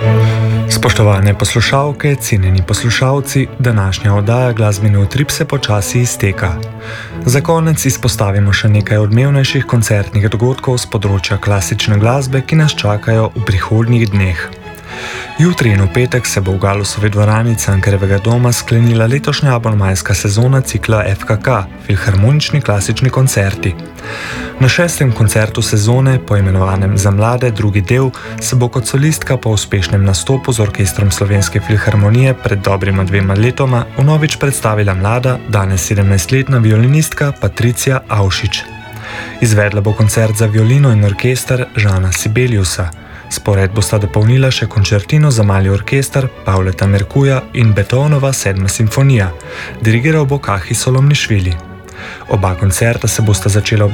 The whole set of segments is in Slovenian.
Spoštovane poslušalke, cenjeni poslušalci, današnja oddaja Glasbeni utrip se počasi izteka. Za konec izpostavimo še nekaj odmevnejših koncertnih dogodkov z področja klasične glasbe, ki nas čakajo v prihodnjih dneh. Jutri in v petek se bo v Galusovi dvorani Cankarjevega doma sklenila letošnja abonmajska sezona cikla FKK, Filharmonični klasični koncerti. Na 6. koncertu sezone, poimenovanem Za mlade, drugi del, se bo kot solistka po uspešnem nastopu z orkestrom Slovenske filharmonije pred dobrima 2 letoma vnovič predstavila mlada, danes 17-letna violinistka Patricija Avšič. Izvedla bo koncert za violino in orkester Žana Sibeliusa. Spored bosta dopolnila še končertino za mali orkester Pavleta Merkuja in Beethovenova 7. simfonija. Dirigiral bo Kahi Solomnišvili. Oba koncerta se bosta začela ob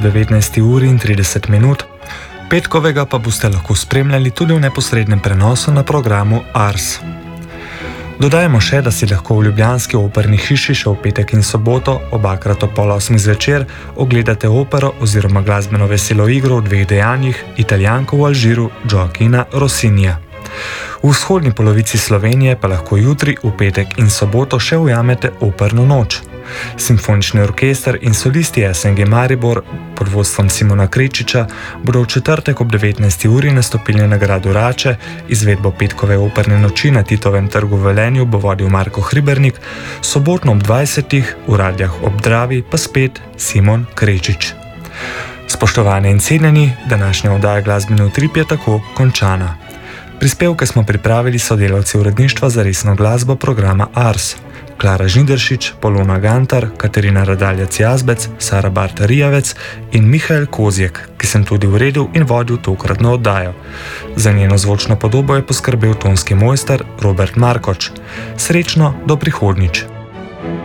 19:30, petkovega pa boste lahko spremljali tudi v neposrednem prenosu na programu Ars. Dodajmo še, da si lahko v ljubljanski operni hiši še v petek in soboto, obakrat ob 7:30 zvečer, ogledate opero oziroma glasbeno veselo igro v 2 dejanjih Italijanko v Alžiru Gioachina Rossinija. V vzhodni polovici Slovenije pa lahko jutri, v petek in soboto še ujamete operno noč. Simfonični orkester in solisti SNG Maribor pod vodstvom Simona Krečiča bodo v četrtek ob 19. nastopili na gradu Rače, izvedbo petkove operne noči na Titovem trgu v Velenju bo vodil Marko Hribernik, sobotno ob 20. v Radljah ob Dravi pa spet Simon Krečič. Spoštovane in cenjeni, današnja oddaja Glasbeni utrip je tako končana. Prispevke smo pripravili sodelavci uredništva za resno glasbo programa Ars. Klara Žnideršič, Polona Gantar, Katarina Radaljac-Jazbec, Sara Barta-Rijavec in Mihael Kozjek, ki sem tudi uredil in vodil tokratno oddajo. Za njeno zvočno podobo je poskrbel tonski mojster Robert Markoč. Srečno do prihodnjič!